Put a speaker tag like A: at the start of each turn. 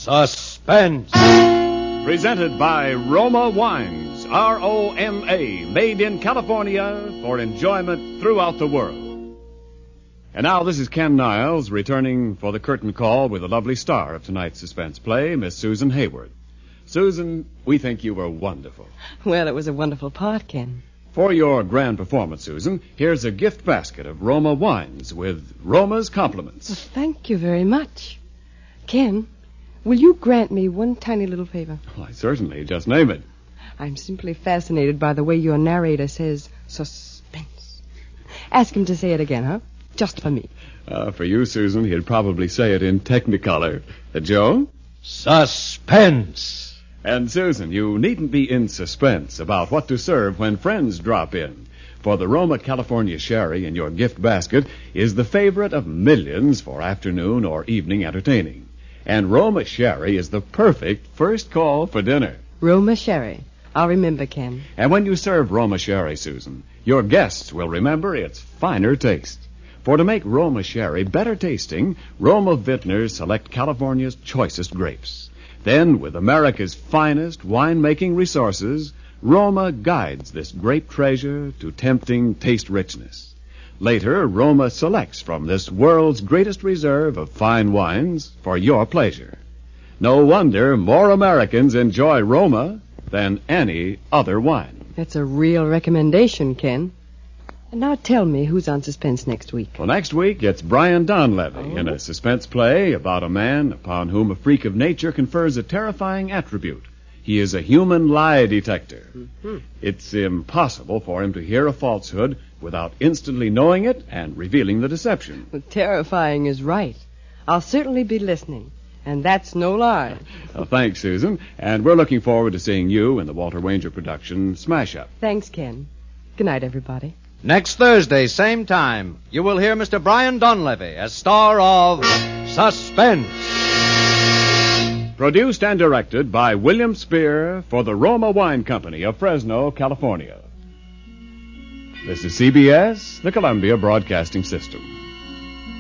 A: Suspense.
B: Presented by Roma Wines, R-O-M-A, made in California for enjoyment throughout the world. And now this is Ken Niles returning for the curtain call with the lovely star of tonight's suspense play, Miss Susan Hayward. Susan, we think you were wonderful.
C: Well, it was a wonderful part, Ken.
B: For your grand performance, Susan, here's a gift basket of Roma Wines with Roma's compliments.
C: Well, thank you very much. Ken, will you grant me one tiny little favor?
B: Why, certainly. Just name it.
C: I'm simply fascinated by the way your narrator says suspense. Ask him to say it again, huh? Just for me.
B: For you, Susan, he'd probably say it in Technicolor. Joe?
A: Suspense.
B: And, Susan, you needn't be in suspense about what to serve when friends drop in. For the Roma California Sherry in your gift basket is the favorite of millions for afternoon or evening entertaining. And Roma Sherry is the perfect first call for dinner.
C: Roma Sherry. I'll remember, Ken.
B: And when you serve Roma Sherry, Susan, your guests will remember its finer taste. For to make Roma Sherry better tasting, Roma vintners select California's choicest grapes. Then, with America's finest wine-making resources, Roma guides this grape treasure to tempting taste richness. Later, Roma selects from this world's greatest reserve of fine wines for your pleasure. No wonder more Americans enjoy Roma than any other wine.
C: That's a real recommendation, Ken. And now tell me who's on Suspense next week.
B: Well, next week, it's Brian Donlevy in a suspense play about a man upon whom a freak of nature confers a terrifying attribute. He is a human lie detector. Mm-hmm. It's impossible for him to hear a falsehood without instantly knowing it and revealing the deception.
C: Well, terrifying is right. I'll certainly be listening. And that's no lie.
B: Well, thanks, Susan. And we're looking forward to seeing you in the Walter Wanger production, Smash Up.
C: Thanks, Ken. Good night, everybody.
A: Next Thursday, same time, you will hear Mr. Brian Donlevy as star of Suspense.
B: Produced and directed by William Spear for the Roma Wine Company of Fresno, California. This is CBS, the Columbia Broadcasting System.